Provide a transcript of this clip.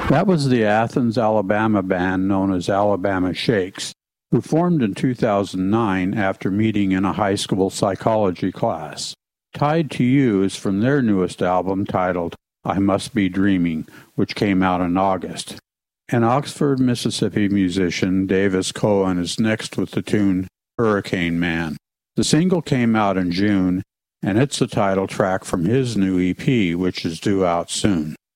That was the Athens, Alabama band known as Alabama Shakes, who formed in 2009 after meeting in a high school psychology class. Tied to You is from their newest album titled I Must Be Dreaming, which came out in August. And Oxford, Mississippi musician Davis Cohen is next with the tune Hurricane Man. The single came out in June, and it's the title track from his new EP, which is due out soon.